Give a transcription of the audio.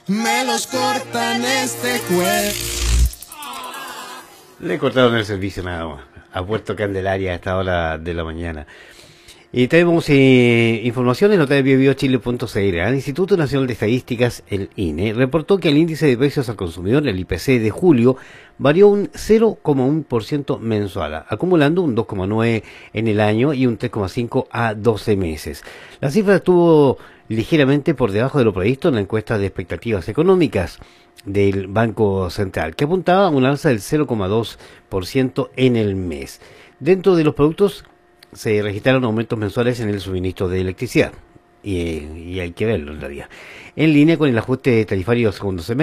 Me los cortan este jueves. Le cortaron el servicio nada más. A Puerto Candelaria a esta hora de la mañana. Y tenemos información en notabiobiochile.cl. El Instituto Nacional de Estadísticas, el INE, reportó que el índice de precios al consumidor, el IPC de julio, varió un 0,1% mensual, acumulando un 2,9% en el año y un 3,5% a 12 meses. La cifra estuvo ligeramente por debajo de lo previsto en la encuesta de expectativas económicas del Banco Central, que apuntaba a un alza del 0,2% en el mes. Dentro de los productos se registraron aumentos mensuales en el suministro de electricidad, y hay que verlo en realidad, en línea con el ajuste tarifario segundo semestre.